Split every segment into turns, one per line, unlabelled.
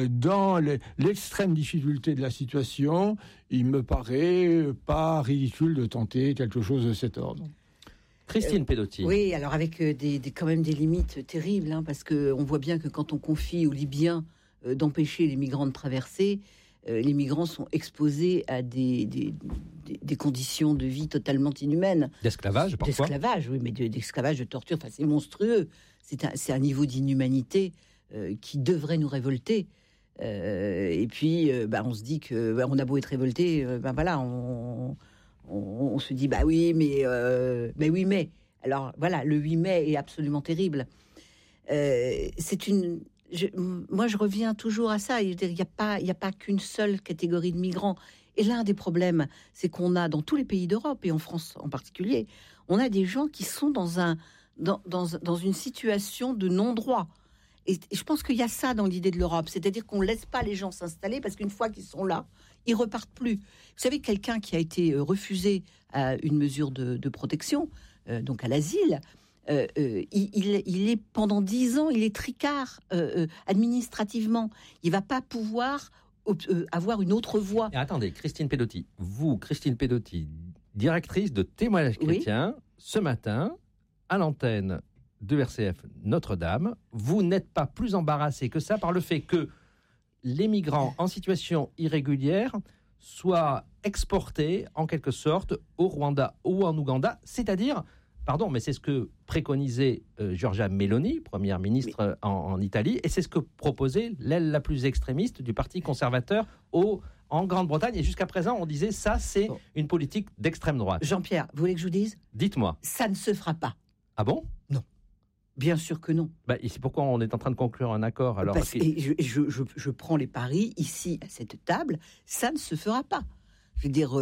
dans l'extrême difficulté de la situation, il me paraît pas ridicule de tenter quelque chose de cet ordre.
Christine Pedotti.
Oui, alors avec quand même des limites terribles, parce qu'on voit bien que quand on confie aux Libyens d'empêcher les migrants de traverser, les migrants sont exposés à des conditions de vie totalement inhumaines.
D'esclavage, parfois.
D'esclavage, oui, mais d'esclavage, de torture, c'est monstrueux. C'est un niveau d'inhumanité qui devrait nous révolter. Et puis, on se dit que on a beau être révolté, on se dit oui, mais. Alors voilà, le 8 mai est absolument terrible. Moi, je reviens toujours à ça. Il n'y a pas qu'une seule catégorie de migrants. Et l'un des problèmes, c'est qu'on a dans tous les pays d'Europe et en France en particulier, on a des gens qui sont dans une situation de non-droit. Et je pense qu'il y a ça dans l'idée de l'Europe, c'est-à-dire qu'on ne laisse pas les gens s'installer parce qu'une fois qu'ils sont là, ils repartent plus. Vous savez, quelqu'un qui a été refusé à une mesure de protection, donc à l'asile, il est pendant 10 ans, il est tricard administrativement. Il va pas pouvoir avoir une autre voie.
Et attendez, Christine Pedotti, directrice de Témoignages chrétiens, ce matin, à l'antenne de RCF Notre-Dame, vous n'êtes pas plus embarrassé que ça par le fait que les migrants en situation irrégulière soient exportés en quelque sorte au Rwanda ou en Ouganda, c'est-à-dire, pardon, mais c'est ce que préconisait Giorgia Meloni, première ministre en Italie, et c'est ce que proposait l'aile la plus extrémiste du Parti conservateur en Grande-Bretagne. Et jusqu'à présent, on disait ça, c'est une politique d'extrême droite.
Jean-Pierre, vous voulez que je vous dise ?
Dites-moi.
Ça ne se fera pas.
Ah bon ?
Non. Bien sûr que non.
Et c'est pourquoi on est en train de conclure un accord. Alors,
je prends les paris ici, à cette table, ça ne se fera pas. Je veux dire,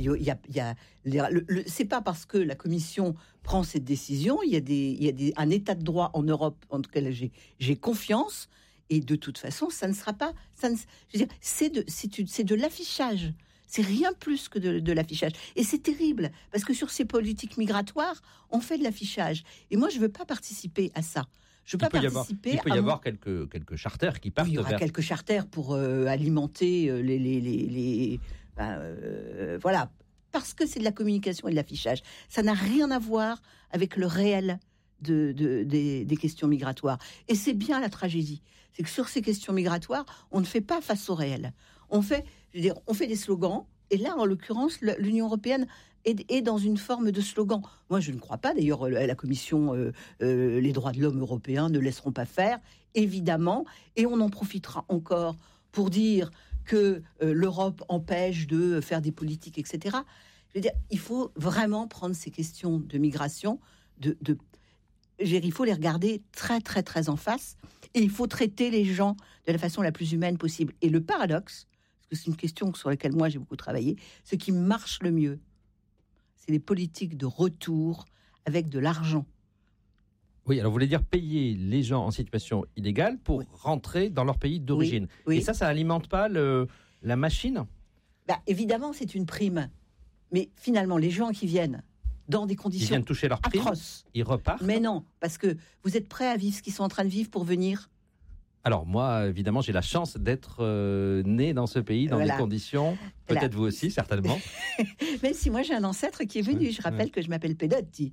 c'est pas parce que la Commission prend cette décision, il y a un état de droit en Europe en lequel j'ai confiance, et de toute façon, ça ne sera pas. Je veux dire, c'est de l'affichage. C'est rien plus que de l'affichage. Et c'est terrible, parce que sur ces politiques migratoires, on fait de l'affichage. Et moi, je veux pas participer à ça. Il peut y
avoir quelques charters qui partent.
Il y aura quelques charters pour alimenter voilà, parce que c'est de la communication et de l'affichage. Ça n'a rien à voir avec le réel des questions migratoires. Et c'est bien la tragédie. C'est que sur ces questions migratoires, on ne fait pas face au réel. On fait des slogans. Et là, en l'occurrence, l'Union européenne est dans une forme de slogan. Moi, je ne crois pas. D'ailleurs, la Commission, les droits de l'homme européens ne laisseront pas faire, évidemment. Et on en profitera encore pour dire que l'Europe empêche de faire des politiques, etc. Je veux dire, il faut vraiment prendre ces questions de migration, il faut les regarder très, très, très en face, et il faut traiter les gens de la façon la plus humaine possible. Et le paradoxe, parce que c'est une question sur laquelle moi j'ai beaucoup travaillé, ce qui marche le mieux, c'est les politiques de retour avec de l'argent.
Oui, alors vous voulez dire payer les gens en situation illégale pour rentrer dans leur pays d'origine. Oui. Et ça n'alimente pas la machine ?
Évidemment, c'est une prime. Mais finalement, les gens qui viennent dans des conditions
ils viennent toucher leur prime,
atroces.
Ils repartent.
Mais non, parce que vous êtes prêts à vivre ce qu'ils sont en train de vivre pour venir ?
Alors moi, évidemment, j'ai la chance d'être né dans ce pays, dans des conditions, peut-être vous aussi, certainement.
Même si moi j'ai un ancêtre qui est venu, je rappelle que je m'appelle Pedotti,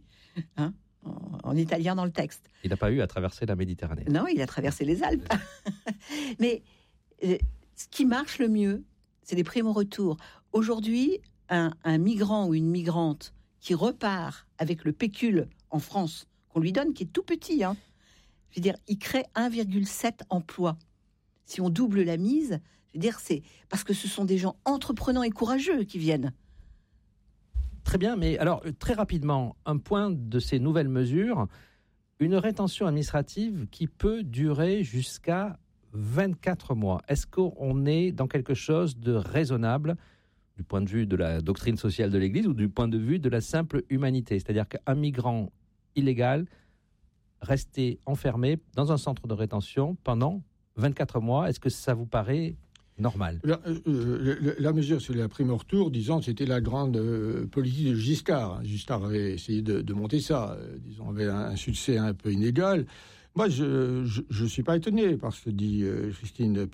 en italien dans le texte.
Il n'a pas eu à traverser la Méditerranée.
Non, il a traversé les Alpes. Mais ce qui marche le mieux, c'est les primes au retour. Aujourd'hui, un migrant ou une migrante qui repart avec le pécule en France, qu'on lui donne, qui est tout petit, je veux dire, il crée 1,7 emplois. Si on double la mise, je veux dire, c'est parce que ce sont des gens entreprenants et courageux qui viennent.
Très bien, mais alors, très rapidement, un point de ces nouvelles mesures, une rétention administrative qui peut durer jusqu'à 24 mois. Est-ce qu'on est dans quelque chose de raisonnable du point de vue de la doctrine sociale de l'Église ou du point de vue de la simple humanité ? C'est-à-dire qu'un migrant illégal rester enfermé dans un centre de rétention pendant 24 mois, est-ce que ça vous paraît normal ?
La mesure sur la prime au retour, disons, c'était la grande politique de Giscard. Giscard avait essayé de monter ça, disons, avait un succès un peu inégal. Moi, je suis pas étonné par ce que dit Christine